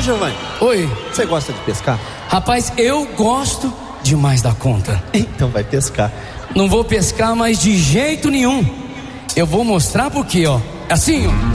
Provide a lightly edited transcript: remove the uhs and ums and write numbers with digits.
Ô, Giovanni. Oi. Você gosta de pescar? Rapaz, eu gosto demais da conta. Então vai pescar. Não vou pescar mais de jeito nenhum. Eu vou mostrar porque, ó. Assim, ó.